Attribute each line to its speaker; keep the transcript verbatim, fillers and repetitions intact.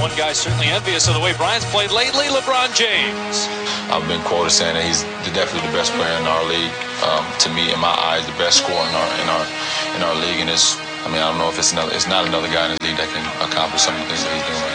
Speaker 1: one guy certainly envious of the way Bryant's played lately, LeBron James.
Speaker 2: I've been quoted saying that he's definitely the best player in our league. Um, to me, in my eyes, the best scorer in our in our in our league, and it's. I mean, I don't know if it's another. It's not another guy in the league that can accomplish some of the things that he's doing.